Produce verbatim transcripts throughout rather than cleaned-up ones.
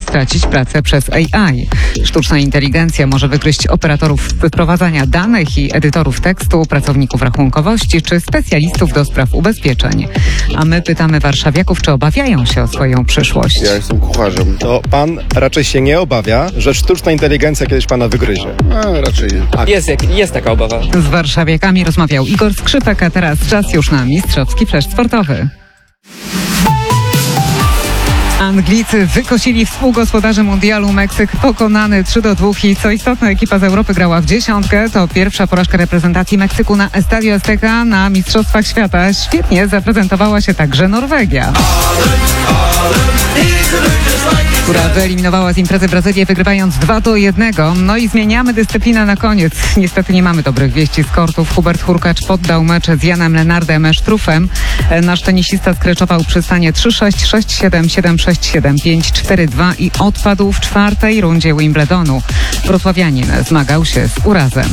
stracić pracę przez A I. Sztuczna inteligencja może wykryć operatorów wyprowadzania danych i edytorów tekstu, pracowników rachunkowości czy specjalistów do spraw ubezpieczeń. A my pytamy warszawiaków, czy obawiają się o swoją przyszłość. Ja jestem kucharzem. To pan raczej się nie obawia, że sztuczna inteligencja kiedyś pana wygryzie? A, raczej nie. Jest, jest taka obawa. Z warszawiakami rozmawiał Igor Skrzypek, a teraz czas już na mistrzowski flash sportowy. Anglicy wykosili współgospodarzy mundialu. Meksyk pokonany trzy do dwóch i co istotne, ekipa z Europy grała w dziesiątkę. To pierwsza porażka reprezentacji Meksyku na Estadio Azteca na Mistrzostwach Świata. Świetnie zaprezentowała się także Norwegia, która wyeliminowała z imprezy Brazylię, wygrywając dwa do jednego. No i zmieniamy dyscyplinę na koniec. Niestety nie mamy dobrych wieści z kortów. Hubert Hurkacz poddał mecz z Janem Lenardem Sztrufem. Nasz tenisista skreczował przy stanie trzy sześć, sześć siedem, siedem sześć, siedem pięć, cztery dwa i odpadł w czwartej rundzie Wimbledonu. Wrocławianin zmagał się z urazem.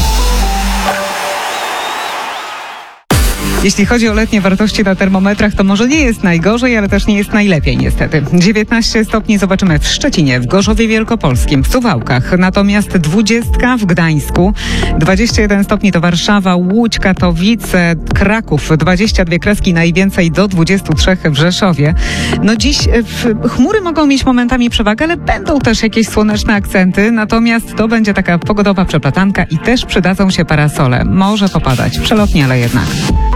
Jeśli chodzi o letnie wartości na termometrach, to może nie jest najgorzej, ale też nie jest najlepiej niestety. dziewiętnaście stopni zobaczymy w Szczecinie, w Gorzowie Wielkopolskim, w Suwałkach, natomiast dwadzieścia w Gdańsku, dwadzieścia jeden stopni to Warszawa, Łódź, Katowice, Kraków, dwadzieścia dwie kreski, najwięcej do dwudziestu trzech w Rzeszowie. No dziś w, chmury mogą mieć momentami przewagę, ale będą też jakieś słoneczne akcenty, natomiast to będzie taka pogodowa przeplatanka i też przydadzą się parasole. Może popadać, przelotnie, ale jednak.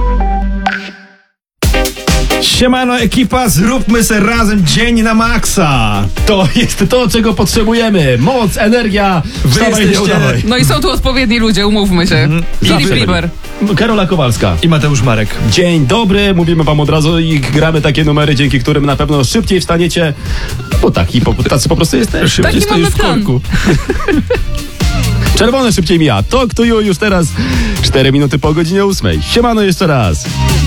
Siemano ekipa, zróbmy se razem dzień na maksa. To jest to, czego potrzebujemy. Moc, energia, wstawaj, nie udawaj. No i są tu odpowiedni ludzie, umówmy się. Mhm. Filip Zawsze Liber. Karola Kowalska. I Mateusz Marek. Dzień dobry, mówimy wam od razu i gramy takie numery, dzięki którym na pewno szybciej wstaniecie, bo taki, po, tacy po prostu jesteśmy. Szybciej Taki stoisz mamy w plan. korku. Czerwone szybciej mija. Talk to you już teraz cztery minuty po godzinie ósmej. Siemano jeszcze raz.